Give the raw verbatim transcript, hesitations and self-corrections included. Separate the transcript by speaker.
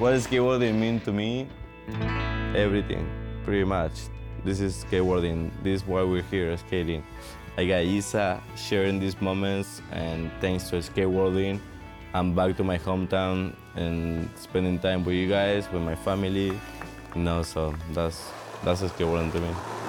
Speaker 1: What does skateboarding mean to me? Everything, pretty much. This is skateboarding. This is why we're here skating. I got Isa sharing these moments, and thanks to skateboarding, I'm back to my hometown and spending time with you guys, with my family. You know, so that's that's skateboarding to me.